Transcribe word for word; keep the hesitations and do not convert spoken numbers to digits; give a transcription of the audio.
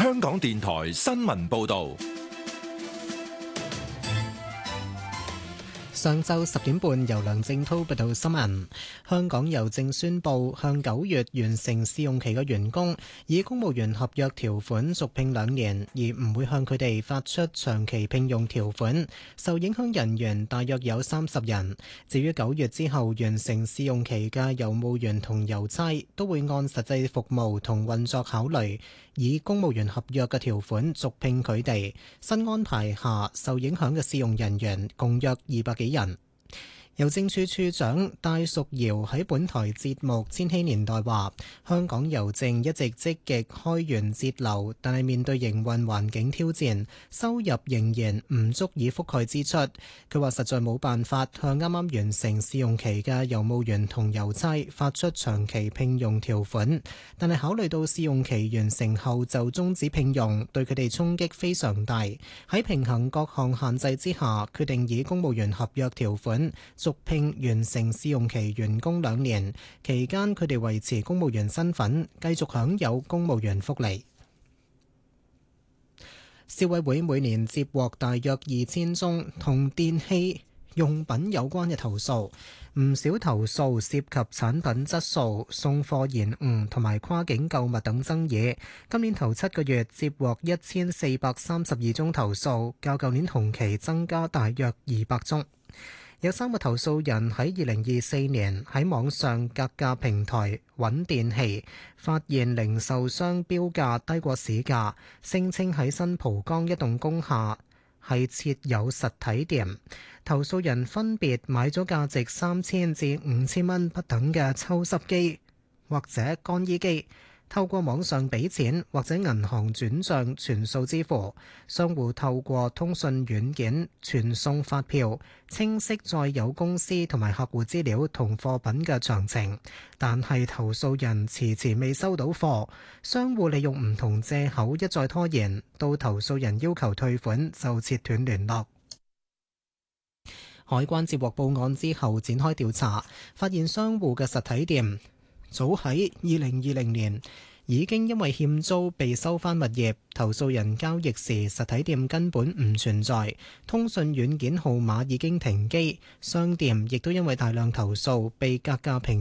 香港電台新聞報道。 上晝十點半，由梁正滔報道新聞。香港郵政宣布，向九月完成試用期嘅員工，以公務員合約條款續聘兩年，而唔會向佢哋發出長期聘用條款。受影響人員大約有三十人。至於九月之後完成試用期嘅郵務員同郵差，都會按實際服務同運作考慮，以公務員合約嘅條款續聘佢哋。新安排下，受影響嘅試用人員共約二百幾人。郵政處處長戴淑瑤喺本台節目《千禧年代》話：香港郵政一直積極開源節流，但係面對營運環境挑戰，收入仍然唔足以覆蓋支出。佢話實在冇辦法向啱啱完成試用期嘅郵務員同郵差發出長期聘用條款，但係考慮到試用期完成後就終止聘用，對佢哋衝擊非常大。喺平衡各項限制之下，決定以公務員合約條款續聘完成試用期員工兩年，期間佢哋維持公務員身份，繼續享有公務員福利。消委會每年接獲大約二千宗同電器用品有關嘅投訴，唔少投訴涉及產品質素、送貨延誤同埋跨境購物等爭議。今年頭七個月接獲一千四百三十二宗投訴，較舊年同期增加大約二百宗。有三個投訴人喺二零二四年喺網上格價平台揾電器，發現零售商標價低過市價，聲稱喺新蒲崗一棟工廈係設有實體店。投訴人分別買咗價值三千至五千蚊不等嘅抽濕機或者乾衣機，透過網上俾錢或者銀行轉帳全數支付，商戶透過通訊軟件傳送發票，清晰載有公司同埋客戶資料同貨品嘅詳情，但係投訴人遲遲未收到貨，商戶利用唔同藉口一再拖延，到投訴人要求退款就切斷聯絡。海關接獲報案之後展開調查，發現商戶嘅實體店早喺二零二零年已經因為欠租被收返物業，投訴人交易時實體店根本唔存在，通訊軟件號碼已經停機，商店亦都因為大量投訴被格價平